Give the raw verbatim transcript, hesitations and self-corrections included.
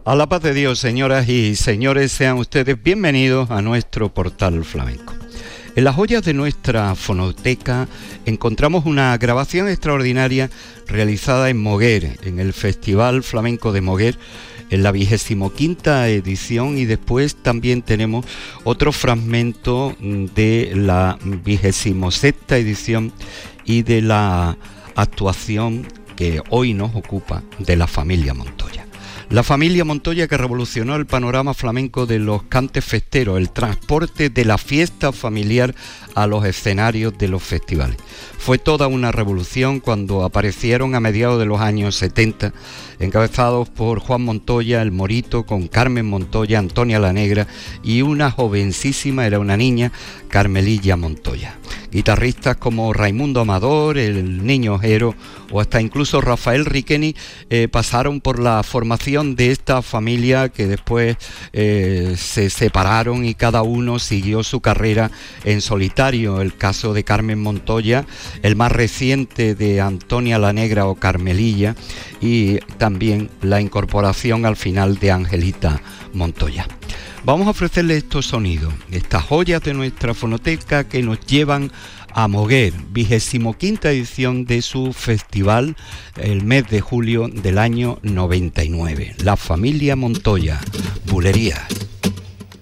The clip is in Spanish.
A la paz de Dios, señoras y señores, sean ustedes bienvenidos a nuestro portal flamenco. En las joyas de nuestra fonoteca encontramos una grabación extraordinaria realizada en Moguer, en el Festival Flamenco de Moguer, en la vigésimo quinta edición, y después también tenemos otro fragmento de la vigésimo sexta edición y de la actuación que hoy nos ocupa de la familia Montoya. La familia Montoya que revolucionó el panorama flamenco de los cantes festeros, el transporte de la fiesta familiar a los escenarios de los festivales. Fue toda una revolución cuando aparecieron a mediados de los años setenta, encabezados por Juan Montoya, el Morito, con Carmen Montoya, Antonia la Negra y una jovencísima, era una niña, Carmelilla Montoya. Guitarristas como Raimundo Amador, el Niño Ojero o hasta incluso Rafael Riqueni eh, pasaron por la formación de esta familia, que después eh, se separaron y cada uno siguió su carrera en solitario. El caso de Carmen Montoya, el más reciente de Antonia la Negra o Carmelilla, y también la incorporación al final de Angelita Montoya. Vamos a ofrecerle estos sonidos, estas joyas de nuestra fonoteca que nos llevan a Moguer, vigésimo quinta edición de su festival, el mes de julio del año noventa y nueve. La familia Montoya, Bulerías.